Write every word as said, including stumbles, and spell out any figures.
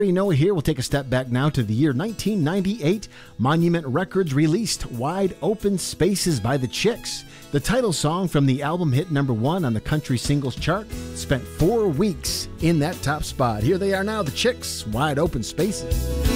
You know, here we'll take a step back now to the year nineteen ninety-eight. Monument Records released Wide Open Spaces by the Chicks. The title song from the album hit number one on the country singles chart, spent four weeks in that top spot. Here they are now, the Chicks, Wide Open Spaces.